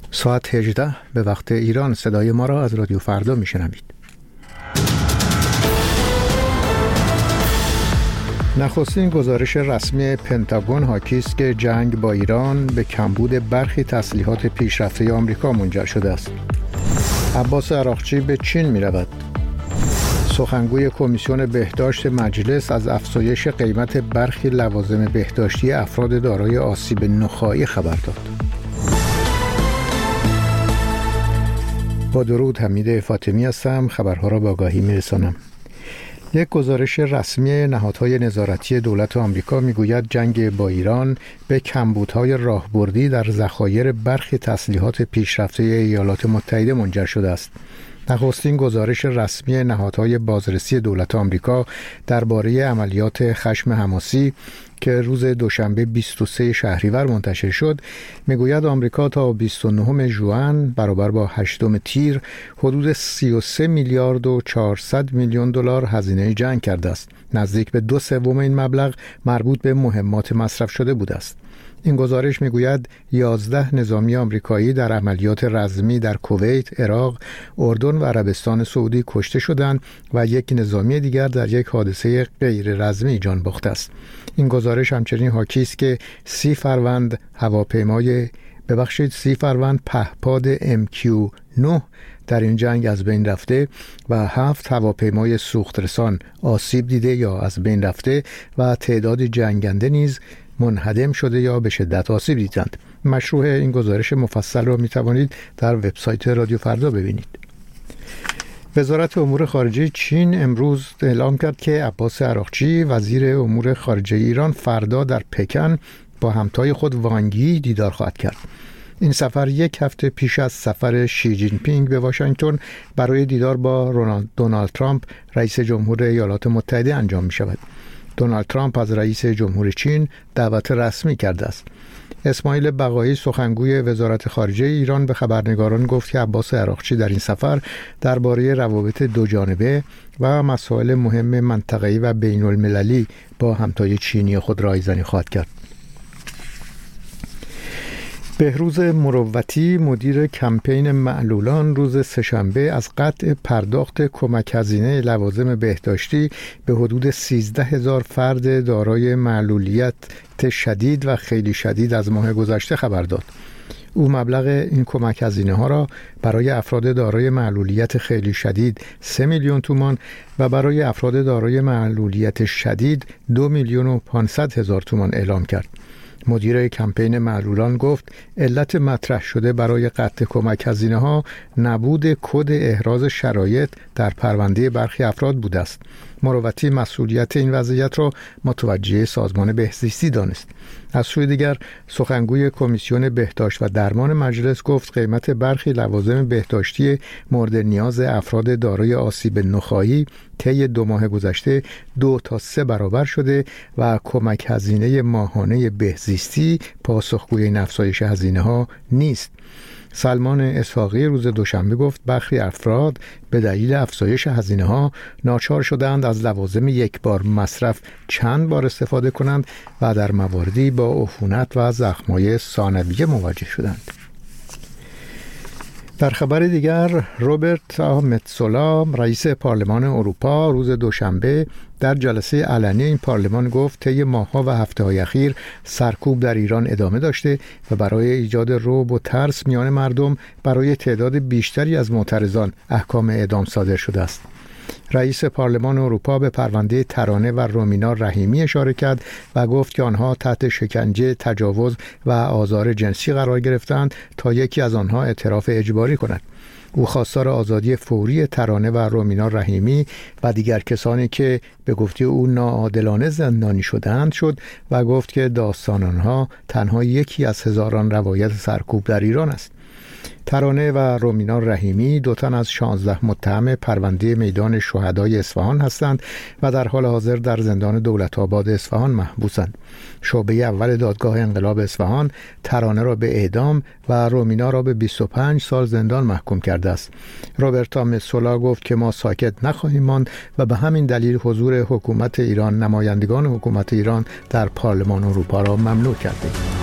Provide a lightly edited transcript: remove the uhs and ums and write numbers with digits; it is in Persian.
ساعت 18 به وقت ایران صدای ما را از رادیو فردا میشنوید. نخستین گزارش رسمی پنتاگون حاکی است که جنگ با ایران به کمبود برخی تسلیحات پیشرفته آمریکا منجر شده است. عباس عراقچی به چین می رود. سخنگوی کمیسیون بهداشت مجلس از افزایش قیمت برخی لوازم بهداشتی افراد دارای آسیب نخاعی خبر داد. با درود، حمید فاطمی هستم. خبرها را با آگاهی می‌رسانم. یک گزارش رسمی نهادهای نظارتی دولت آمریکا میگوید جنگ با ایران به کمبودهای راهبردی در ذخایر برخی تسلیحات پیشرفته ایالات متحده منجر شده است. نخستین گزارش رسمی نهادهای بازرسی دولت آمریکا درباره عملیات خشم حماسی که روز دوشنبه 23 شهریور منتشر شد میگوید آمریکا تا 29 ژوئن برابر با 8 تیر حدود 33 میلیارد و 400 میلیون دلار هزینه جنگ کرده است. نزدیک به 2/3 این مبلغ مربوط به مهمات مصرف شده بوده است. این گزارش میگوید 11 نظامی آمریکایی در عملیات رزمی در کویت، عراق، اردن و عربستان سعودی کشته شدند و یک نظامی دیگر در یک حادثه غیر رزمی جان باخته است. این گزارش همچنین حاکی است که 30 فروند پهپاد MQ-9 در این جنگ از بین رفته و 7 هواپیمای سوخترسان آسیب دیده یا از بین رفته و تعداد جنگنده نیز منهدم شده یا به شدت آسیب دیدند. مشروح این گزارش مفصل را می توانید در وبسایت رادیو فردا ببینید. وزارت امور خارجه چین امروز اعلام کرد که عباس عراقچی وزیر امور خارجه ایران فردا در پکن با همتای خود وانگ یی دیدار خواهد کرد. این سفر یک هفته پیش از سفر شی جین پینگ به واشنگتن برای دیدار با دونالد ترامپ رئیس جمهور ایالات متحده انجام می شود. دونالد ترامپ از رئیس جمهور چین دعوت رسمی کرده است. اسماعیل بقایی سخنگوی وزارت خارجه ایران به خبرنگاران گفت که عباس عراقچی در این سفر درباره روابط دوجانبه و مسائل مهم منطقه‌ای و بین المللی با همتای چینی خود رایزنی خواهد کرد. بهروز مروتی مدیر کمپین معلولان روز سه‌شنبه از قطع پرداخت کمک هزینه لوازم بهداشتی به حدود 13,000 فرد دارای معلولیت شدید و خیلی شدید از ماه گذشته خبر داد. او مبلغ این کمک هزینه ها را برای افراد دارای معلولیت خیلی شدید 3 میلیون تومان و برای افراد دارای معلولیت شدید 2,500,000 تومان اعلام کرد. مدیر کمپین معلولان گفت علت مطرح شده برای قطع کمک هزینه ها نبود کد احراز شرایط در پرونده برخی افراد بوده است. مروتی مسئولیت این وضعیت را متوجه سازمان بهزیستی دانست. از سوی دیگر سخنگوی کمیسیون بهداشت و درمان مجلس گفت قیمت برخی لوازم بهداشتی مورد نیاز افراد دارای آسیب نخاعی طی 2 ماه گذشته 2 تا 3 برابر شده و کمک هزینه ماهانه بهزیستی پاسخگوی این افزایش هزینه ها نیست. سلمان اسحاقی روز دوشنبه گفت برخی افراد به دلیل افزایش هزینه ها ناچار شدند از لوازم یک بار مصرف چند بار استفاده کنند و در مواردی با عفونت و زخم‌های ثانویه مواجه شدند. در خبر دیگر روبرت متسولا رئیس پارلمان اروپا روز دوشنبه در جلسه علنی این پارلمان گفت طی ماه‌ها و هفته‌های اخیر سرکوب در ایران ادامه داشته و برای ایجاد رعب و ترس میان مردم برای تعداد بیشتری از معترضان احکام اعدام صادر شده است. رئیس پارلمان اروپا به پرونده ترانه و رومینا رحیمی اشاره کرد و گفت که آنها تحت شکنجه، تجاوز و آزار جنسی قرار گرفتند تا یکی از آنها اعتراف اجباری کند. او خواستار آزادی فوری ترانه و رومینا رحیمی و دیگر کسانی که به گفته او ناعادلانه زندانی شدند شد و گفت که داستان آنها تنها یکی از هزاران روایت سرکوب در ایران است. ترانه و رومینا رحیمی 2 تن از 16 متهم پرونده میدان شهدای اصفهان هستند و در حال حاضر در زندان دولت‌آباد اصفهان محبوسند. شعبه اول دادگاه انقلاب اصفهان ترانه را به اعدام و رومینا را به 25 سال زندان محکوم کرده است. روبرتا متسولا گفت که ما ساکت نخواهیم ماند و به همین دلیل حضور حکومت ایران، نمایندگان حکومت ایران در پارلمان اروپا را ممنوع کردیم.